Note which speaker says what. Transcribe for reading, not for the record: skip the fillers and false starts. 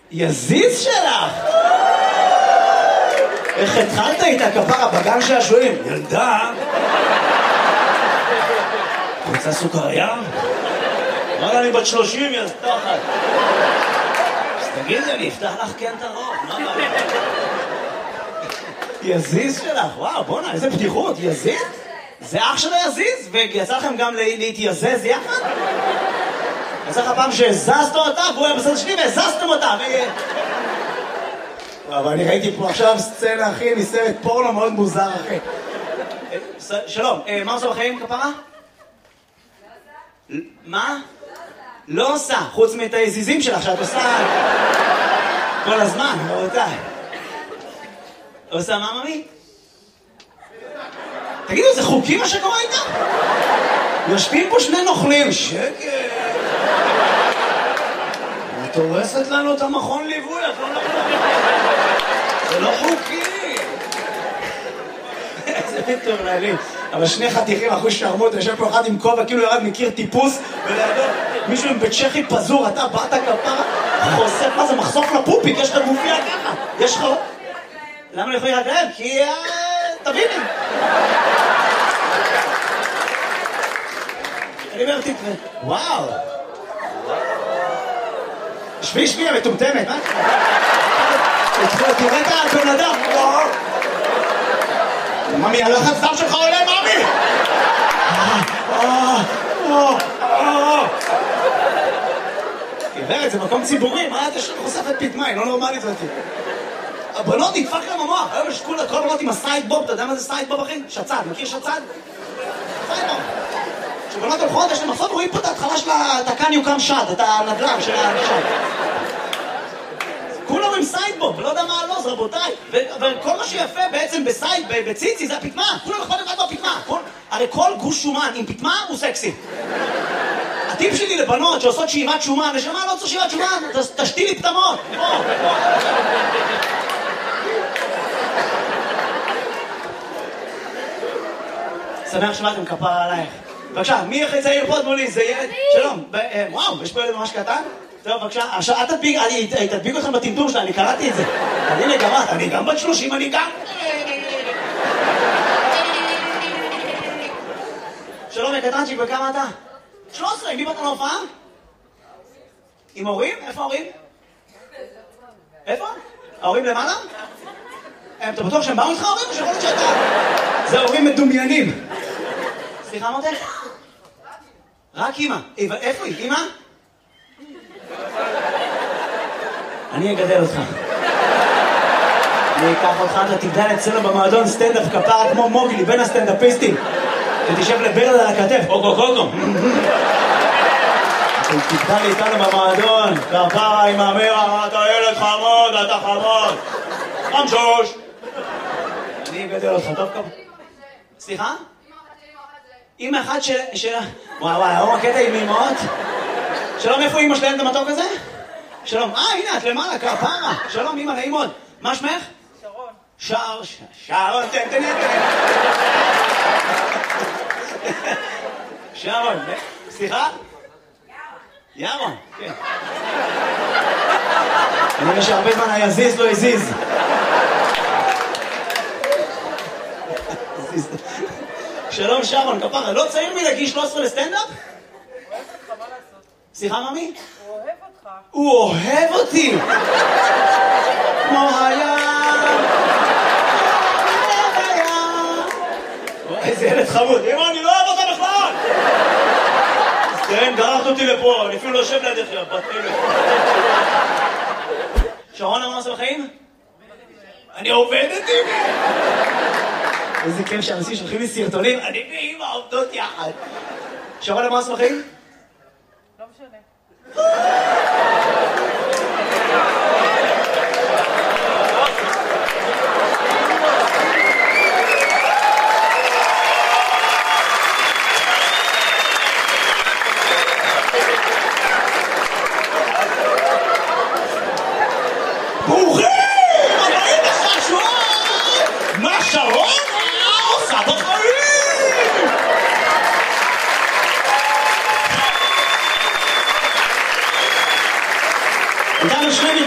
Speaker 1: יזיז שלך! איך התחלת איתה כפרה בגן שעשועים? ילדה? רוצה סוכריה? וואלה, אני בת 30, יא תחת. אז תגידי, אני אפתח לך כן את הרוב, מה מה? יזיז שלך, וואו, בוא'נה, איזה פתיחות, יזיז? זה אח שלו יזיז? ויצא לכם גם להתייזז יחד? יצא לך פעם שהזזת אותה, והוא היה בסדר שלי והזזתם אותה, אבל אני ראיתי פה עכשיו סצנה, אחי, מסרט פורנו מאוד מוזר, אחי. שלום, מה עושה בחיים, כפרה? מה? לא עושה, חוץ מאת היזיזים שלך שאת עושה כל הזמן, רבותיי. עושה מה, ממי? תגידו, זה חוקי מה שקורה איתה? יושבים פה שני נוכלים, שקט. את הורסת לנו את המכון ליווי, את לא נוכלים. זה לא חוקי. איזה מטורללים. אבל שני חתיכים אחוז שרמות, יושב פה אחד עם כובע, כאילו ירד מכיר טיפוס, ולידו מישהו עם בית צ'כי פזור, אתה באת כפרה, חושף, מה זה, מחשוף לפופיק, יש לך גופיה ככה, יש לך... למה לא יכולים רק להם? כי... תביני. אני אומר, תקווה, וואו. שבי, המטומטמת, מה? תראה את הבן אדם, וואו. ממי, הלחץ דם שלך עולה, ממי! גברת, זה מקום ציבורי, מה אתה חושפת פתמה, היא לא נורמלית אותי. הבנות נדפק להם המוח, היום יש כל הבנות עם הסייד בוב, אתה יודע מה זה סייד בוב, אחי? שצד, מכיר שצד? סייד בוב. כשבנות הולכות, יש להם מחסות, רואים פה את ההתחלה של התקן יוקם שד, את הנדלם של השד. כולם עם סיידבוב, לא יודע מה הלוז, רבותיי. וכל מה שיפה בעצם בסייד, בציצי, זה הפתמה. כולם אכפת לבד בפתמה. הרי כל גוש שומן עם פתמה הוא סקסי. הטיפ שלי לבנות שעושות שאיבת שומן, ושמה לא צריך שאיבת שומן, תשתילי פתמות. שמח שבאתם כפרה עלייך. בבקשה, מי הכי צעיר פה מולי? זה ילד? שלום. וואו, יש פה ילד ממש קטן? טוב, בבקשה, עכשיו, אני תדביק אתכם בטמטום שלה, אני קראתי את זה. אני גם בת 30, אני גם... שלום, קטנצ'יק, וכמה אתה? 13, עם מי באת להופעה? עם הורים? איפה ההורים? איפה? ההורים למעלה? אתה בטוח שהם באו איתך ההורים? או שיכול להיות שאתה... זה הורים מדומיינים. סליחה, מותק? רק אמא. איפה היא? אמא? אני אגדל אותך. אני אקח אותך, אתה תגדל אצלנו במועדון סטנדאפ כפרה כמו מוגלי, בין הסטנדאפיסטים. ותשב לברד על הכתף, אוקו. תגדל איתנו במועדון, כפרה עם המרה, אתה ילד חמוד, אתה חמוד. חמשוש. אני אגדל אותך, טוב כפרה. סליחה? אמא אחת של... וואו, הקטע עם אמאות. שלום, איפה אמא שלהם את המתוק הזה? שלום, הנה, את למעלה, כפרה. שלום, אמא, נעים מאוד. מה שמך? שרון. שרון, תן. שרון, סליחה? ירון, כן. אני רואה שהרבה זמן היזיז לא הזיז. שלום, שרון, כפרה. לא צעיר מלהגיש 13 לסטנדאפ? סליחה, ממי? הוא אוהב אותי! כמו הים! איזה ילד חמוד! אמא, אני לא אוהב אותה בכלל! אז תראה, גררת אותי לפה, אני אפילו לא יושב לידך, בת אלף. שרון, מה עושה בחיים? אני עובדת עם... איזה כיף שאנשים שולחים לי סרטונים, אני ואמא עובדות יחד. שרון, מה עושה בחיים?
Speaker 2: לא משנה.
Speaker 1: ברוכים